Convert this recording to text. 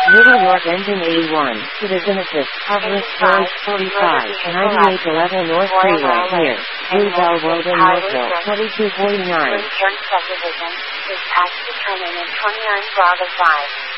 Middle York engine 81, citizen assist, public storage 45, 9811 North Freeway here, Blue Bell Road in Northville, 2249. Subdivision is past the turn in 29 Bravo 5.